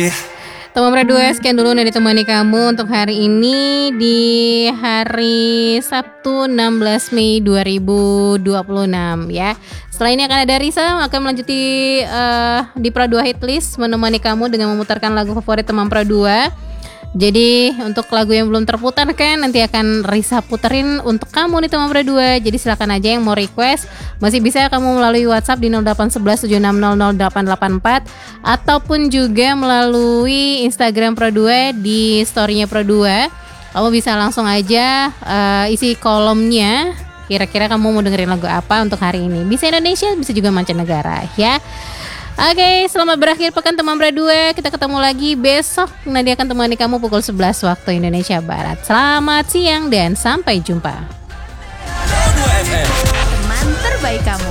Teman Pradua, sekian dulu yang ditemani kamu untuk hari ini di hari Sabtu 16 Mei 2026 ya. Setelah ini akan ada Risa akan melanjuti di Pradua Hitlist menemani kamu dengan memutarkan lagu favorit teman Pradua. Jadi untuk lagu yang belum terputar kan nanti akan Risa puterin untuk kamu nih teman Pradua. Jadi silakan aja yang mau request masih bisa kamu melalui WhatsApp di 081176000884 ataupun juga melalui Instagram Pradua di story-nya Pradua. Kamu bisa langsung aja isi kolomnya kira-kira kamu mau dengerin lagu apa untuk hari ini. Bisa Indonesia, bisa juga mancanegara ya. Oke, selamat berakhir pekan teman Pradua. Kita ketemu lagi besok. Nadia akan temani kamu pukul 11 waktu Indonesia Barat. Selamat siang dan sampai jumpa. Teman terbaik kamu.